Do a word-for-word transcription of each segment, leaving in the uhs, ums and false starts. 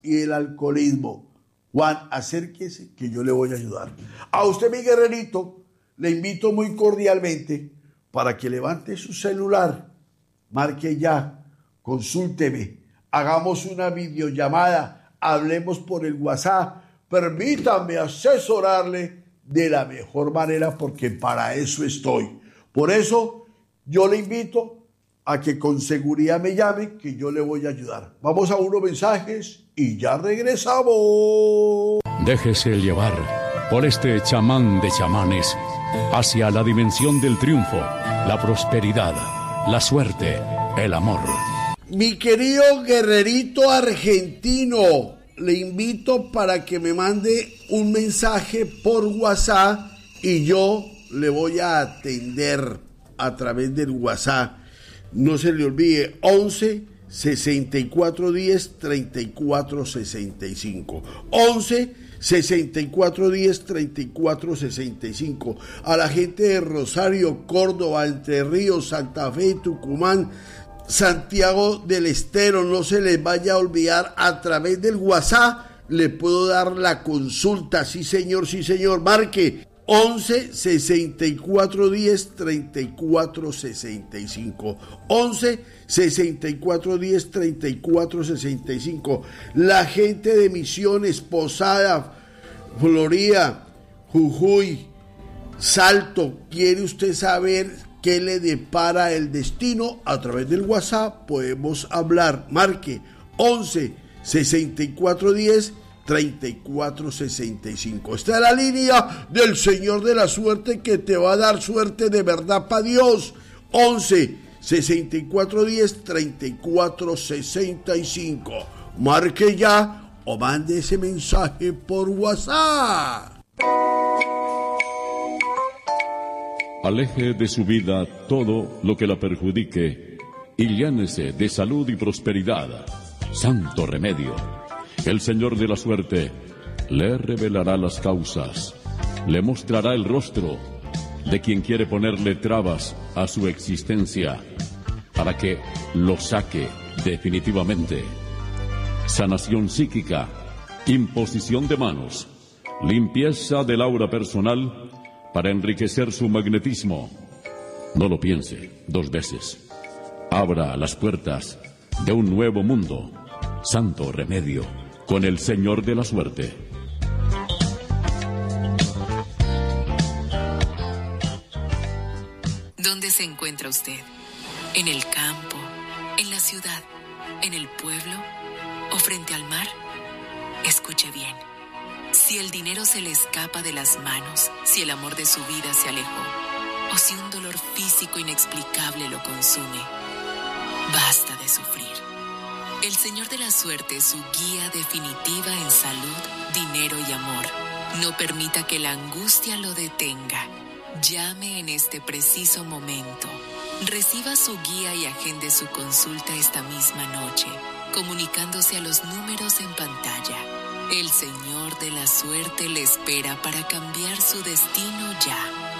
y el alcoholismo. Juan, acérquese que yo le voy a ayudar. A usted, mi guerrerito, le invito muy cordialmente para que levante su celular, marque ya, consúlteme, hagamos una videollamada, hablemos por el WhatsApp, permítame asesorarle de la mejor manera porque para eso estoy. Por eso yo le invito a que con seguridad me llame, que yo le voy a ayudar. Vamos a unos mensajes y ya regresamos. Déjese llevar por este chamán de chamanes hacia la dimensión del triunfo, la prosperidad, la suerte, el amor. Mi querido guerrerito argentino, le invito para que me mande un mensaje por WhatsApp y yo le voy a atender a través del WhatsApp. No se le olvide, once sesenta y cuatro diez treinta y cuatro sesenta y cinco. once sesenta y cuatro diez treinta y cuatro sesenta y cinco. A la gente de Rosario, Córdoba, Entre Ríos, Santa Fe, Tucumán, Santiago del Estero, no se les vaya a olvidar, a través del WhatsApp le puedo dar la consulta. Sí señor, sí señor, marque once sesenta y cuatro diez treinta y cuatro sesenta y cinco. once sesenta y cuatro diez treinta y cuatro sesenta y cinco. La gente de Misiones, Posada, Florida, Jujuy, Salto, ¿quiere usted saber qué le depara el destino? A través del WhatsApp podemos hablar. Marque once sesenta y cuatro diez treinta y cuatro sesenta y cinco. Esta es la línea del Señor de la Suerte que te va a dar suerte de verdad para Dios. once sesenta y cuatro diez treinta y cuatro sesenta y cinco. Marque ya o mande ese mensaje por WhatsApp. Aleje de su vida todo lo que la perjudique y llénese de salud y prosperidad. Santo remedio. El Señor de la Suerte le revelará las causas, le mostrará el rostro de quien quiere ponerle trabas a su existencia para que lo saque definitivamente. Sanación psíquica, imposición de manos, limpieza del aura personal para enriquecer su magnetismo. No lo piense dos veces. Abra las puertas de un nuevo mundo. Santo remedio con el Señor de la Suerte. ¿Dónde se encuentra usted? ¿En el campo? ¿En la ciudad? ¿En el pueblo? ¿O frente al mar? Escuche bien. Si el dinero se le escapa de las manos, si el amor de su vida se alejó, o si un dolor físico inexplicable lo consume, basta de sufrir. El Señor de la Suerte es su guía definitiva en salud, dinero y amor. No permita que la angustia lo detenga. Llame en este preciso momento. Reciba su guía y agende su consulta esta misma noche, comunicándose a los números en pantalla. El Señor de la Suerte le espera para cambiar su destino ya.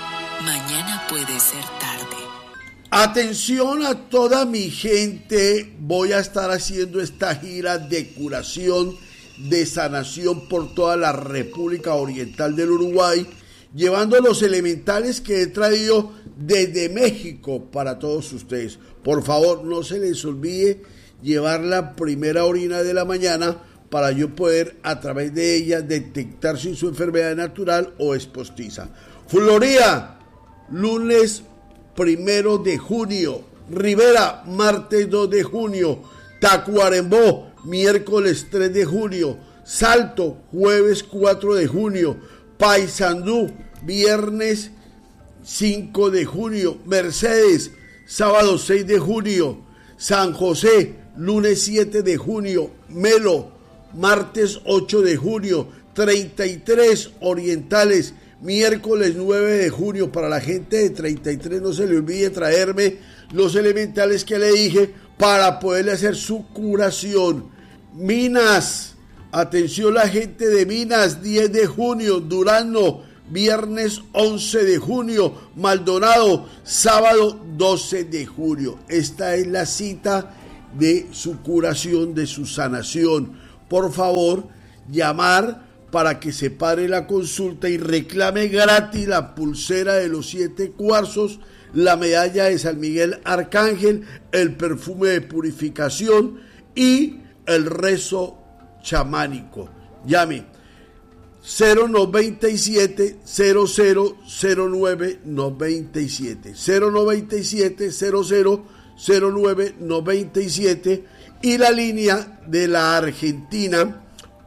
Mañana puede ser tarde. Atención a toda mi gente, voy a estar haciendo esta gira de curación, de sanación por toda la República Oriental del Uruguay, llevando los elementales que he traído desde México para todos ustedes. Por favor, no se les olvide llevar la primera orina de la mañana para yo poder a través de ella detectar si su enfermedad es natural o es postiza. Florida, lunes primero de junio. Rivera, martes dos de junio. Tacuarembó, miércoles tres de junio. Salto, jueves cuatro de junio. Paysandú, viernes cinco de junio. Mercedes, sábado seis de junio. San José, lunes siete de junio. Melo, martes ocho de junio. treinta y tres Orientales, miércoles nueve de junio. Para la gente de treinta y tres no se le olvide traerme los elementales que le dije para poderle hacer su curación. Minas, atención la gente de Minas, diez de junio. Durazno, viernes once de junio. Maldonado, sábado doce de junio. Esta es la cita de su curación, de su sanación. por favor, llamar para que se pare la consulta y reclame gratis la pulsera de los siete cuarzos, la medalla de San Miguel Arcángel, el perfume de purificación y el rezo chamánico. Llame cero noventa y siete, cero cero cero nueve noventa y siete, cero noventa y siete, cero cero cero nueve noventa y siete y la línea de la Argentina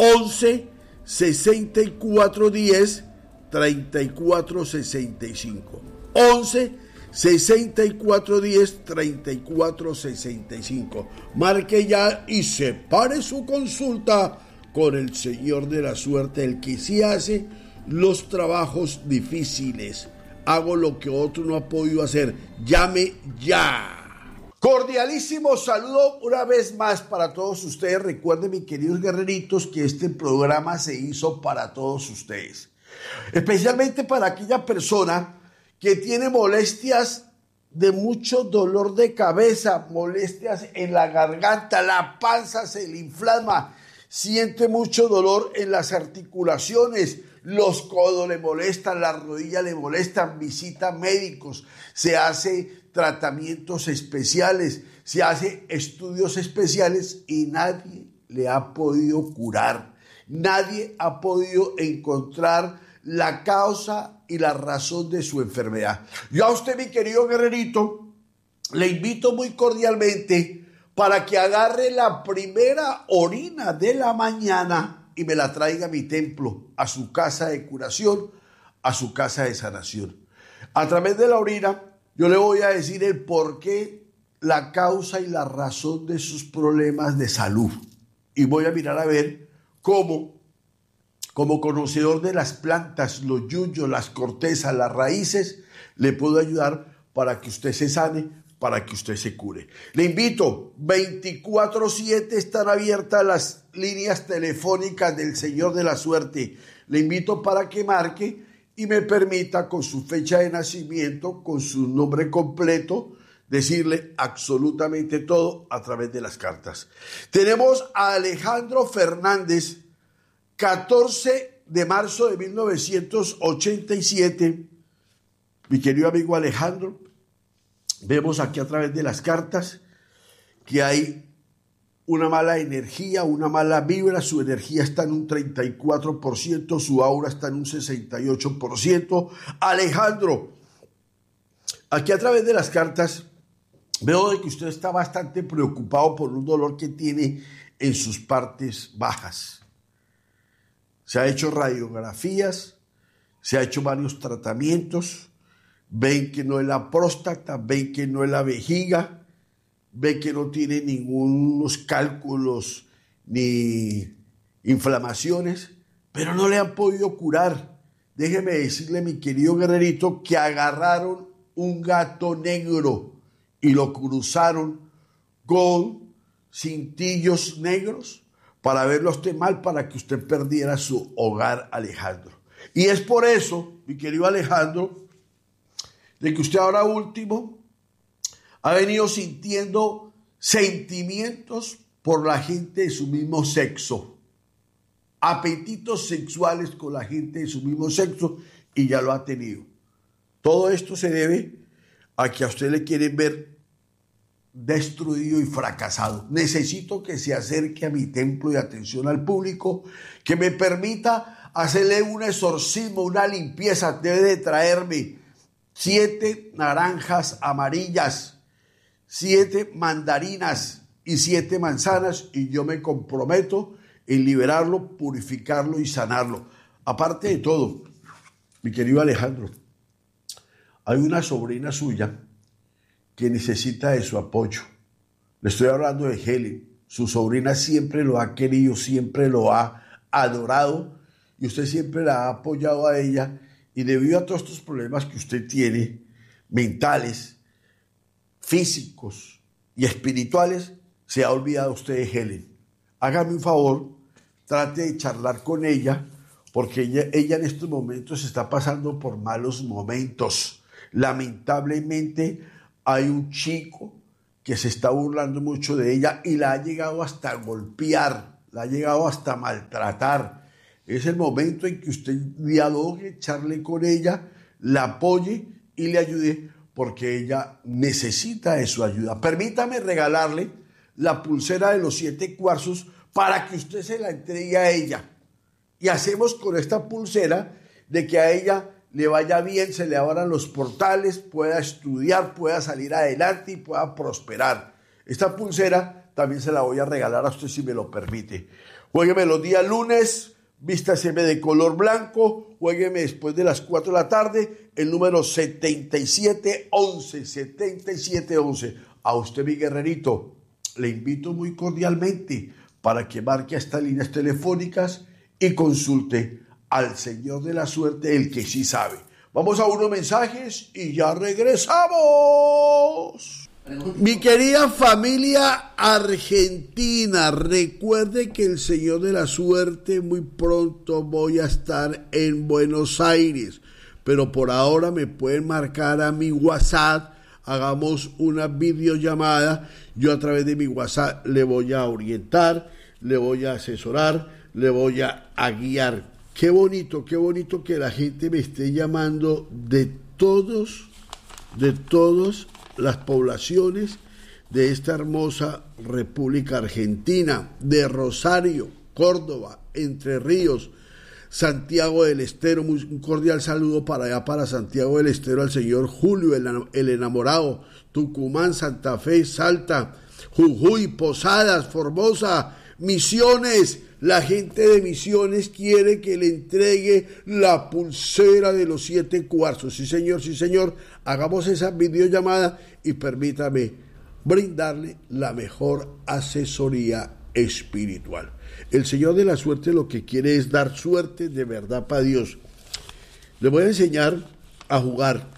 once sesenta y cuatro diez treinta y cuatro sesenta y cinco, once sesenta y cuatro diez treinta y cuatro sesenta y cinco. Marque ya y separe su consulta con el Señor de la Suerte, el que sí hace los trabajos difíciles. Hago lo que otro no ha podido hacer. Llame ya. Cordialísimo saludo una vez más para todos ustedes. Recuerden, mis queridos guerreritos, que este programa se hizo para todos ustedes. Especialmente para aquella persona que tiene molestias de mucho dolor de cabeza, molestias en la garganta, la panza se le inflama, siente mucho dolor en las articulaciones, los codos le molestan, las rodillas le molestan, visita médicos, se hace tratamientos especiales, se hace estudios especiales y nadie le ha podido curar. Nadie ha podido encontrar la causa y la razón de su enfermedad. Yo a usted, mi querido guerrerito, le invito muy cordialmente para que agarre la primera orina de la mañana y me la traiga a mi templo, a su casa de curación, a su casa de sanación. A través de la orina, yo le voy a decir el porqué, la causa y la razón de sus problemas de salud. Y voy a mirar a ver cómo, como conocedor de las plantas, los yuyos, las cortezas, las raíces, le puedo ayudar para que usted se sane, para que usted se cure. Le invito, veinticuatro siete están abiertas las líneas telefónicas del Señor de la Suerte. Le invito para que marque y me permita, con su fecha de nacimiento, con su nombre completo, decirle absolutamente todo a través de las cartas. Tenemos a Alejandro Fernández, catorce de marzo de mil novecientos ochenta y siete. Mi querido amigo Alejandro, vemos aquí a través de las cartas que hay una mala energía, una mala vibra, su energía está en un treinta y cuatro por ciento, su aura está en un sesenta y ocho por ciento. Alejandro, aquí a través de las cartas veo de que usted está bastante preocupado por un dolor que tiene en sus partes bajas. Se ha hecho radiografías, se ha hecho varios tratamientos, ven que no es la próstata, ven que no es la vejiga, ven que no tiene ningunos cálculos ni inflamaciones, pero no le han podido curar. Déjeme decirle, mi querido guerrerito, que agarraron un gato negro y lo cruzaron con cintillos negros para verlo a usted mal, para que usted perdiera su hogar, Alejandro. Y es por eso, mi querido Alejandro, de que usted ahora último ha venido sintiendo sentimientos por la gente de su mismo sexo, apetitos sexuales con la gente de su mismo sexo, y ya lo ha tenido. Todo esto se debe a que a usted le quieren ver destruido y fracasado. Necesito que se acerque a mi templo y atención al público, que me permita hacerle un exorcismo, una limpieza. Debe de traerme siete naranjas amarillas, siete mandarinas y siete manzanas, y yo me comprometo en liberarlo, purificarlo y sanarlo. Aparte de todo, mi querido Alejandro, hay una sobrina suya que necesita de su apoyo. Le estoy hablando de Helen. Su sobrina siempre lo ha querido, siempre lo ha adorado, y usted siempre la ha apoyado a ella, y debido a todos estos problemas que usted tiene, mentales, físicos y espirituales, se ha olvidado usted de Helen. Hágame un favor, trate de charlar con ella, porque ella, ella en estos momentos está pasando por malos momentos. Lamentablemente hay un chico que se está burlando mucho de ella y la ha llegado hasta golpear, la ha llegado hasta maltratar. Es el momento en que usted dialogue, charle con ella, la apoye y le ayude, porque ella necesita de su ayuda. Permítame regalarle la pulsera de los siete cuarzos para que usted se la entregue a ella. Y hacemos con esta pulsera de que a ella le vaya bien, se le abran los portales, pueda estudiar, pueda salir adelante y pueda prosperar. Esta pulsera también se la voy a regalar a usted si me lo permite. Juégueme los días lunes, vístaseme de color blanco, juégueme después de las cuatro de la tarde, el número setenta y siete once, setenta y siete once. A usted, mi guerrerito, le invito muy cordialmente para que marque a estas líneas telefónicas y consulte al Señor de la Suerte, el que sí sabe. Vamos a unos mensajes y ya regresamos. Mi querida familia argentina, recuerde que el Señor de la Suerte muy pronto voy a estar en Buenos Aires, pero por ahora me pueden marcar a mi WhatsApp, hagamos una videollamada, yo a través de mi WhatsApp le voy a orientar, le voy a asesorar, le voy a, a guiar. Qué bonito, qué bonito que la gente me esté llamando de todos, de todas las poblaciones de esta hermosa República Argentina, de Rosario, Córdoba, Entre Ríos, Santiago del Estero. Un cordial saludo para allá, para Santiago del Estero, al señor Julio, el enamorado, Tucumán, Santa Fe, Salta, Jujuy, Posadas, Formosa, Misiones. La gente de Misiones quiere que le entregue la pulsera de los siete cuarzos. Sí, señor, sí, señor. Hagamos esa videollamada y permítame brindarle la mejor asesoría espiritual. El Señor de la Suerte lo que quiere es dar suerte de verdad para Dios. Le voy a enseñar a jugar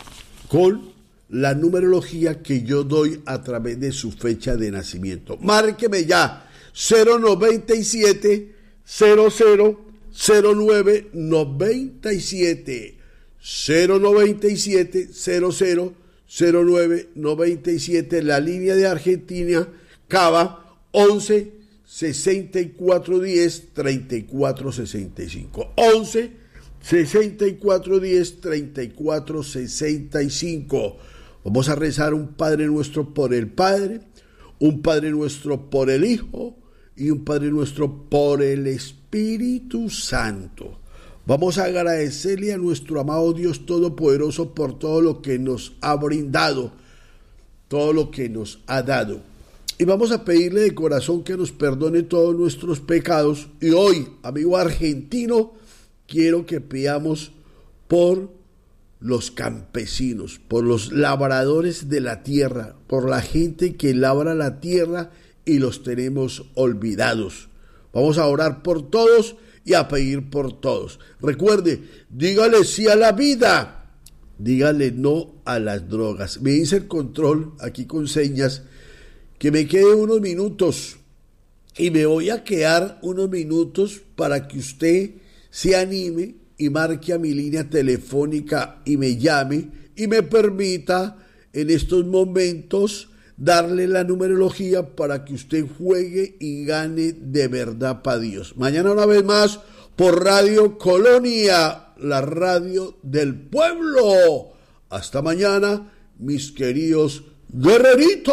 con la numerología que yo doy a través de su fecha de nacimiento. Márqueme ya. cero noventa y siete, cero cero, cero nueve noventa y siete, cero noventa y siete, cero cero, cero nueve noventa y siete, la línea de Argentina, Cava, once, sesenta y cuatro diez, treinta y cuatro sesenta y cinco, once, sesenta y cuatro diez, treinta y cuatro sesenta y cinco. Vamos a rezar un Padre Nuestro por el Padre, un Padre Nuestro por el Hijo, y un Padre Nuestro por el Espíritu Santo. Vamos a agradecerle a nuestro amado Dios Todopoderoso por todo lo que nos ha brindado, todo lo que nos ha dado. Y vamos a pedirle de corazón que nos perdone todos nuestros pecados. Y hoy, amigo argentino, quiero que pidamos por los campesinos, por los labradores de la tierra, por la gente que labra la tierra y los tenemos olvidados. Vamos a orar por todos y a pedir por todos. Recuerde, dígale sí a la vida, dígale no a las drogas. Me dice el control, aquí con señas, que me quede unos minutos y me voy a quedar unos minutos para que usted se anime y marque a mi línea telefónica y me llame y me permita en estos momentos darle la numerología para que usted juegue y gane de verdad para Dios. Mañana una vez más por Radio Colonia, la radio del pueblo. Hasta mañana, mis queridos guerreritos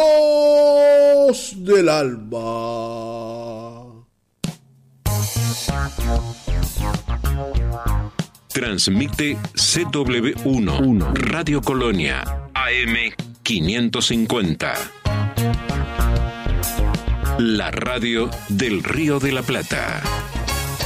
del alma. Transmite C W uno, Radio Colonia, A M quinientos cincuenta. La radio del Río de la Plata.